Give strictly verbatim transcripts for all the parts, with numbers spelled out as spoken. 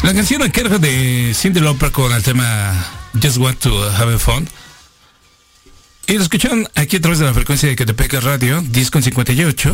La canción a cargo de Cyndi Lauper con el tema Just Want to Have Fun. Y lo escucharon aquí a través de la frecuencia de Ecatepec Radio, diez con cincuenta y ocho.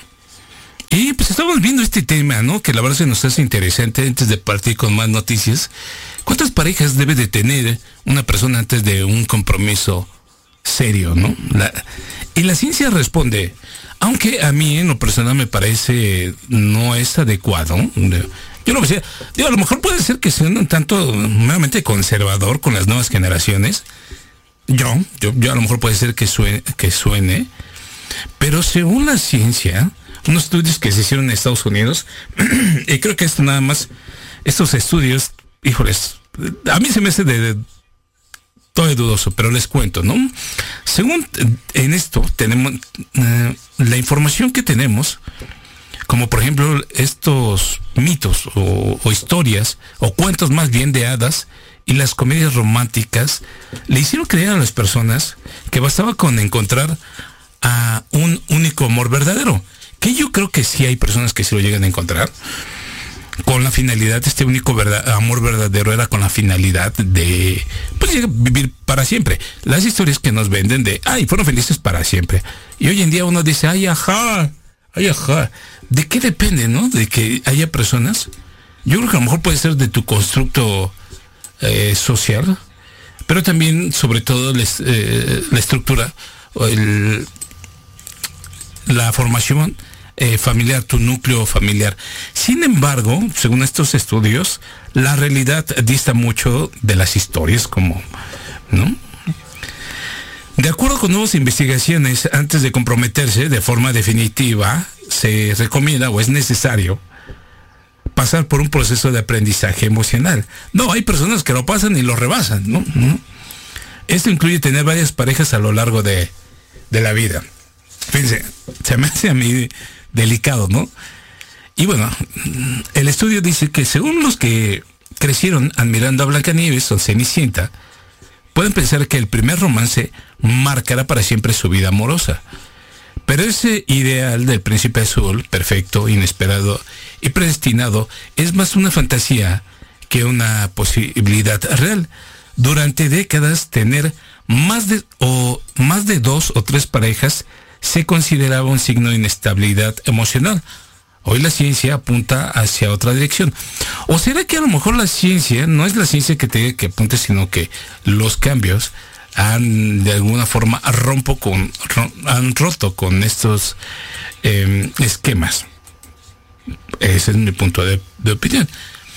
Y pues estamos viendo este tema, ¿no? Que la verdad se nos hace interesante antes de partir con más noticias. ¿Cuántas parejas debe de tener una persona antes de un compromiso serio, ¿no? La, y la ciencia responde, aunque a mí en lo personal me parece no es adecuado. Yo lo decía, digo, a lo mejor puede ser que sea un tanto meramente conservador con las nuevas generaciones. Yo, yo, yo a lo mejor puede ser que suene, que suene, pero según la ciencia, unos estudios que se hicieron en Estados Unidos, y creo que esto nada más, estos estudios, híjoles, a mí se me hace de, de todo de dudoso, pero les cuento, ¿no? Según en esto tenemos eh, la información que tenemos, como por ejemplo estos mitos o, o historias, o cuentos más bien de hadas, y las comedias románticas le hicieron creer a las personas que bastaba con encontrar a un único amor verdadero, que yo creo que sí hay personas que sí lo llegan a encontrar con la finalidad, este único verdad, amor verdadero era con la finalidad de pues vivir para siempre. Las historias que nos venden de ay, fueron felices para siempre, y hoy en día uno dice ay, ajá, ay, ajá, ¿de qué depende, no? De que haya personas, yo creo que a lo mejor puede ser de tu constructo Eh, social, pero también sobre todo les, eh, la estructura o el, la formación eh, familiar, tu núcleo familiar. Sin embargo, según estos estudios, la realidad dista mucho de las historias, como, ¿no? De acuerdo con nuevas investigaciones, antes de comprometerse de forma definitiva, se recomienda o es necesario pasar por un proceso de aprendizaje emocional. No, hay personas que lo pasan y lo rebasan, ¿no? ¿no? Esto incluye tener varias parejas a lo largo de, de la vida. Fíjense, se me hace a mí delicado, ¿no? Y bueno, el estudio dice que según los que crecieron admirando a Blancanieves o Cenicienta, pueden pensar que el primer romance marcará para siempre su vida amorosa. Pero ese ideal del príncipe azul, perfecto, inesperado y predestinado, es más una fantasía que una posibilidad real. Durante décadas, tener más de, o, más de dos o tres parejas se consideraba un signo de inestabilidad emocional. Hoy la ciencia apunta hacia otra dirección. ¿O será que a lo mejor la ciencia no es la ciencia que te diga que apunte, sino que los cambios han de alguna forma rompo con rom, han roto con estos eh, esquemas? Ese es mi punto de, de opinión.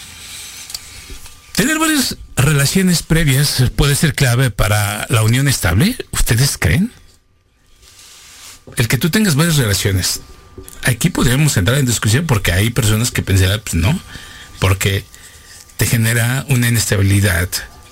Tener varias relaciones previas puede ser clave para la unión estable. ¿Ustedes creen? El que tú tengas varias relaciones, aquí podríamos entrar en discusión, porque hay personas que pensarán, pues no, porque te genera una inestabilidad.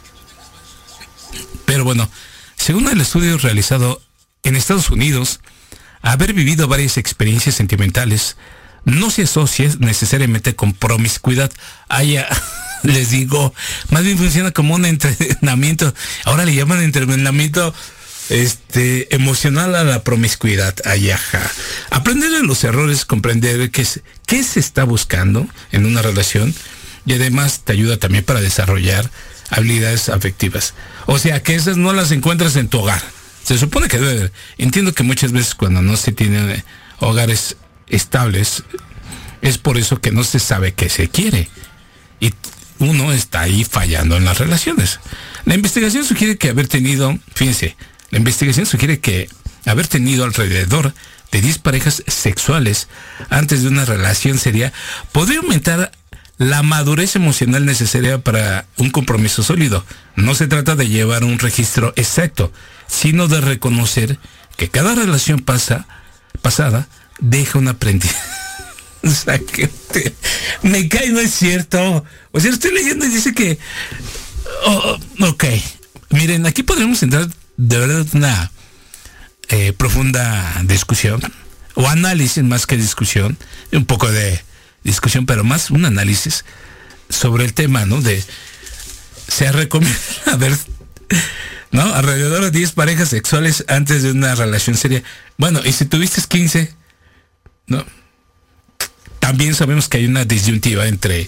Pero bueno, según el estudio realizado en Estados Unidos, haber vivido varias experiencias sentimentales no se asocia necesariamente con promiscuidad. Ah, ya, les digo, más bien funciona como un entrenamiento. Ahora le llaman entrenamiento este, emocional a la promiscuidad. Ay, ajá. Aprender de los errores, comprender qué, es, qué se está buscando en una relación, y además te ayuda también para desarrollar habilidades afectivas. O sea, que esas no las encuentras en tu hogar. Se supone que debe. Entiendo que muchas veces cuando no se tienen hogares estables, es por eso que no se sabe qué se quiere. Y uno está ahí fallando en las relaciones. La investigación sugiere que haber tenido, fíjense, la investigación sugiere que haber tenido alrededor de diez parejas sexuales antes de una relación seria podría aumentar la madurez emocional necesaria para un compromiso sólido. No se trata de llevar un registro exacto, sino de reconocer que cada relación pasa, pasada deja un aprendizaje. O sea, que te, me cae, no es cierto. O sea, estoy leyendo y dice que... Oh, ok. Miren, aquí podríamos entrar de verdad una eh, profunda discusión, o análisis más que discusión, un poco de discusión, pero más un análisis sobre el tema, ¿no? De, se recomienda ver, ¿no? Alrededor de diez parejas sexuales antes de una relación seria. Bueno, y si tuviste quince, ¿no? También sabemos que hay una disyuntiva entre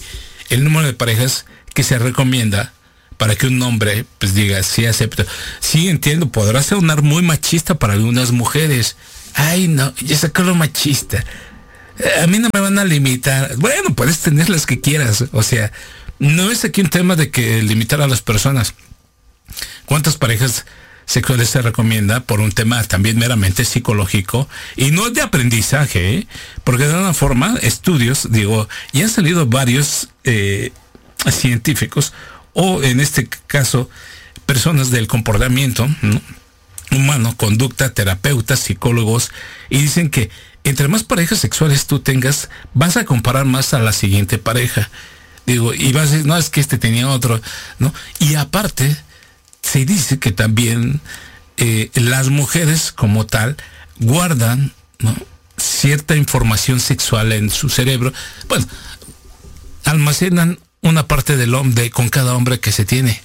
el número de parejas que se recomienda para que un hombre pues diga, sí acepto. Sí entiendo, podrá sonar muy machista para algunas mujeres. Ay, no, ya sacó lo machista. A mí no me van a limitar. Bueno, puedes tener las que quieras. O sea, no es aquí un tema de que limitar a las personas. ¿Cuántas parejas sexuales se recomienda por un tema también meramente psicológico y no de aprendizaje? ¿eh? Porque de alguna forma, estudios, digo, ya han salido varios eh, científicos, o en este caso, personas del comportamiento, ¿no?, humano, conducta, terapeutas, psicólogos, y dicen que entre más parejas sexuales tú tengas, vas a comparar más a la siguiente pareja. Digo, y vas a decir, no, es que este tenía otro, ¿no? Y aparte, se dice que también eh, las mujeres como tal guardan, ¿no?, cierta información sexual en su cerebro. Bueno, almacenan una parte del hombre con cada hombre que se tiene.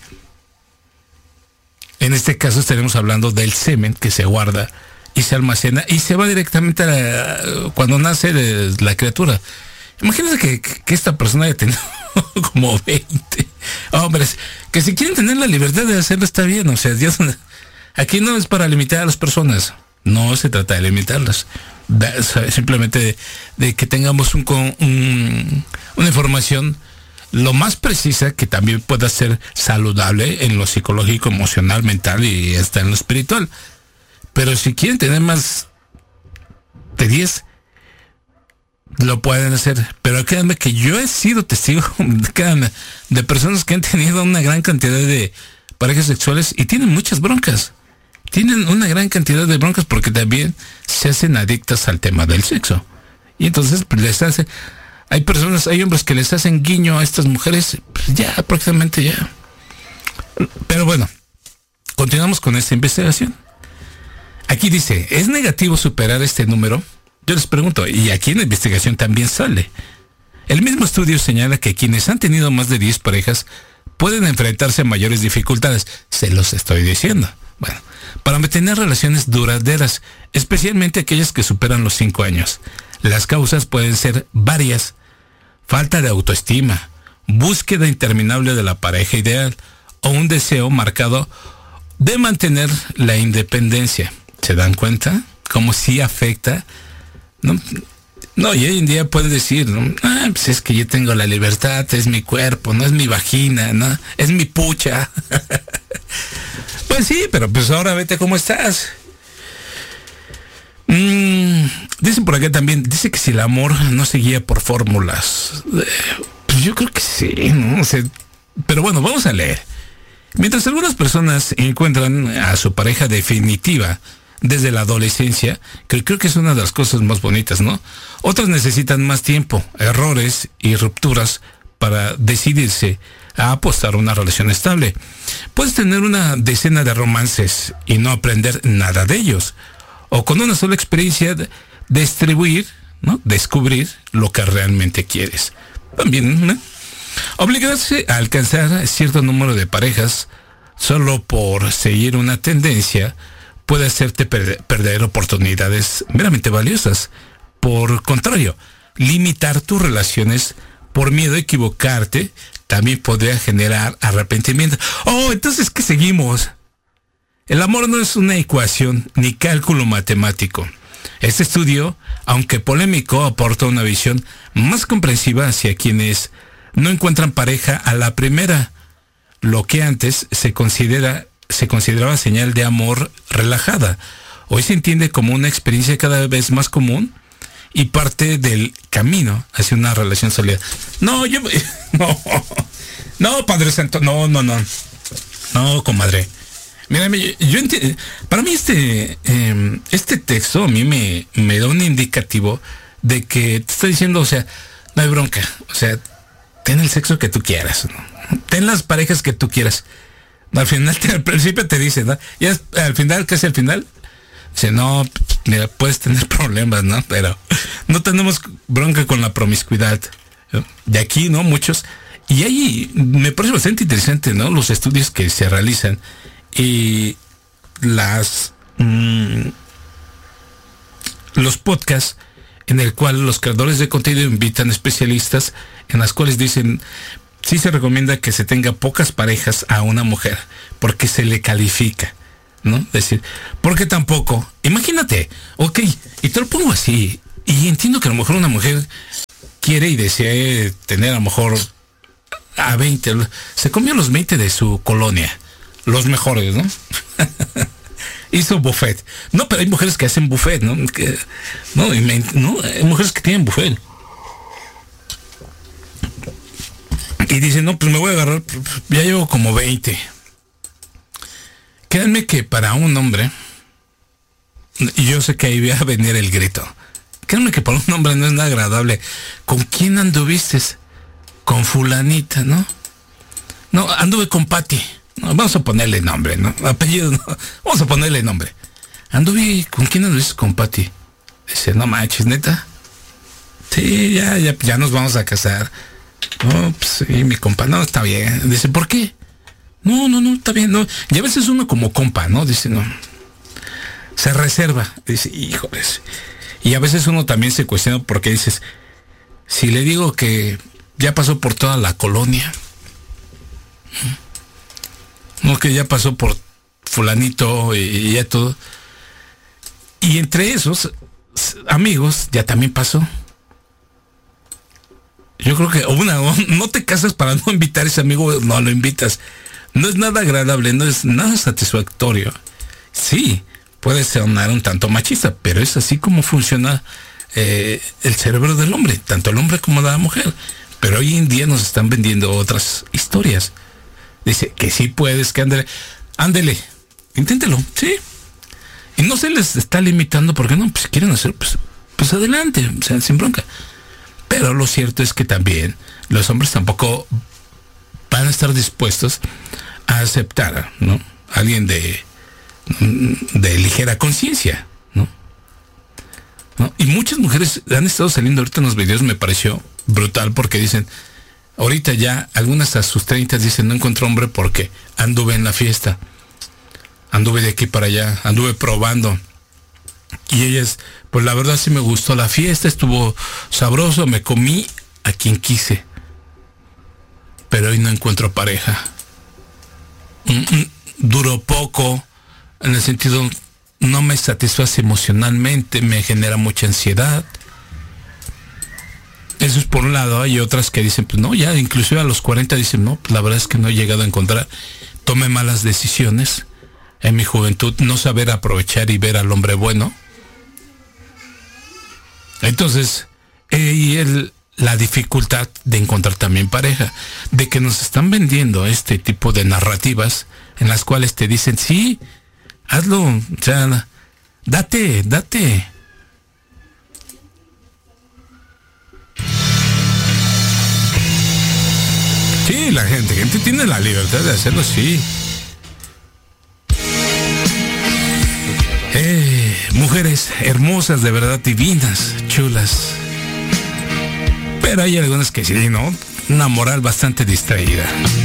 En este caso estaremos hablando del semen que se guarda y se almacena y se va directamente a la, cuando nace de la criatura. Imagínate que, que esta persona haya tenido como veinte hombres, que si quieren tener la libertad de hacerlo está bien. O sea, Dios, aquí no es para limitar a las personas, no se trata de limitarlas, simplemente de, de que tengamos un, un, una información lo más precisa, que también pueda ser saludable en lo psicológico, emocional, mental y hasta en lo espiritual. Pero si quieren tener más de diez, lo pueden hacer. Pero créanme que yo he sido testigo, créanme, de personas que han tenido una gran cantidad de parejas sexuales y tienen muchas broncas. Tienen una gran cantidad de broncas porque también se hacen adictas al tema del sexo. Y entonces pues, les hace... Hay personas, hay hombres que les hacen guiño a estas mujeres, pues ya, prácticamente ya. Pero bueno, continuamos con esta investigación. Aquí dice, ¿es negativo superar este número? Yo les pregunto, y aquí en la investigación también sale. El mismo estudio señala que quienes han tenido más de diez parejas pueden enfrentarse a mayores dificultades. Se los estoy diciendo. Bueno, para mantener relaciones duraderas, especialmente aquellas que superan los cinco años. Las causas pueden ser varias. Falta de autoestima, búsqueda interminable de la pareja ideal o un deseo marcado de mantener la independencia. ¿Se dan cuenta? Cómo sí afecta. No, no, y hoy en día puedes decir, ¿no? Ah, pues es que yo tengo la libertad, es mi cuerpo, no es mi vagina, no, es mi pucha. Pues sí, pero pues ahora vete cómo estás. Mm, dicen por acá también, dice que si el amor no se guía por fórmulas, eh, pues yo creo que sí, ¿no? O sea, pero bueno, vamos a leer. Mientras algunas personas encuentran a su pareja definitiva desde la adolescencia, que creo que es una de las cosas más bonitas, ¿no? Otras necesitan más tiempo, errores y rupturas para decidirse a apostar a una relación estable. Puedes tener una decena de romances y no aprender nada de ellos. O con una sola experiencia de distribuir, ¿no?, descubrir lo que realmente quieres. También, ¿no?, obligarse a alcanzar cierto número de parejas solo por seguir una tendencia puede hacerte per- perder oportunidades meramente valiosas. Por contrario, limitar tus relaciones por miedo a equivocarte también podría generar arrepentimiento. Oh, entonces, ¿qué seguimos? El amor no es una ecuación ni cálculo matemático. Este estudio, aunque polémico, aporta una visión más comprensiva hacia quienes no encuentran pareja a la primera, lo que antes se considera se consideraba señal de amor relajada. Hoy se entiende como una experiencia cada vez más común y parte del camino hacia una relación sólida. No, yo no, no, Padre Santo, no, no, no, no, comadre. Mírame, yo, yo entiendo, para mí este eh, este texto a mí me, me da un indicativo de que te está diciendo, o sea, no hay bronca, o sea, ten el sexo que tú quieras, ¿no? Ten las parejas que tú quieras. Al final, te, al principio te dicen, ¿no? Y es, al final, casi al final, dice, no, mira, puedes tener problemas, ¿no? Pero no tenemos bronca con la promiscuidad, ¿no? De aquí, ¿no? Muchos. Y ahí me parece bastante interesante, ¿no? Los estudios que se realizan y las mmm, los podcasts en el cual los creadores de contenido invitan especialistas en las cuales dicen, sí se recomienda que se tenga pocas parejas a una mujer, porque se le califica, ¿no? Es decir, porque tampoco, imagínate, ok, y te lo pongo así, y entiendo que a lo mejor una mujer quiere y desea tener a lo mejor a veinte, se comió los veinte de su colonia, los mejores, ¿no? Hizo buffet. No, pero hay mujeres que hacen buffet, ¿no? Que, no, y me, no, hay mujeres que tienen buffet. Y dicen, no, pues me voy a agarrar, ya llevo como veinte. Créanme que para un hombre, y yo sé que ahí va a venir el grito, créanme que para un hombre no es nada agradable. ¿Con quién anduviste? Con fulanita, ¿no? No, anduve con Pati. No, vamos a ponerle nombre, ¿no? Apellido, no. Vamos a ponerle nombre. Anduve, ¿con quién anduviste? Con Pati. Dice, no manches, neta. Sí, ya, ya, ya nos vamos a casar. No, pues sí, mi compa, no, está bien. Dice, ¿por qué? No, no, no, está bien, no. Y a veces uno como compa, ¿no? Dice, no. Se reserva. Dice, híjoles. Y a veces uno también se cuestiona porque dices, si le digo que ya pasó por toda la colonia, no, que ya pasó por fulanito y, y ya todo. Y entre esos amigos ya también pasó. Yo creo que una, no te casas para no invitar a ese amigo, no lo invitas. No es nada agradable, no es nada satisfactorio. Sí, puede sonar un tanto machista, pero es así como funciona eh, el cerebro del hombre, tanto el hombre como la mujer. Pero hoy en día nos están vendiendo otras historias. Dice que sí puedes, que ándele, ándele, inténtelo, sí. Y no se les está limitando porque no, pues si quieren hacer, pues, pues adelante, o sea, sin bronca. Pero lo cierto es que también los hombres tampoco van a estar dispuestos a aceptar, ¿no? Alguien de, de ligera conciencia, ¿no? ¿no? Y muchas mujeres han estado saliendo ahorita en los videos, me pareció brutal porque dicen, ahorita ya, algunas a sus treinta dicen, no encontré hombre porque anduve en la fiesta, anduve de aquí para allá, anduve probando. Y ellas, pues la verdad sí me gustó la fiesta, estuvo sabroso, me comí a quien quise. Pero hoy no encuentro pareja. Duró poco, en el sentido, no me satisface emocionalmente, me genera mucha ansiedad. Eso es por un lado. Hay otras que dicen, pues no, ya inclusive a los cuarenta dicen, no, pues la verdad es que no he llegado a encontrar, tomé malas decisiones en mi juventud, no saber aprovechar y ver al hombre bueno. Entonces, eh, y el, la dificultad de encontrar también pareja, de que nos están vendiendo este tipo de narrativas en las cuales te dicen, sí, hazlo, o sea, date, date. Sí, la gente, gente tiene la libertad de hacerlo, sí. Eh, mujeres hermosas, de verdad divinas, chulas. Pero hay algunas que sí, ¿no? Una moral bastante distraída.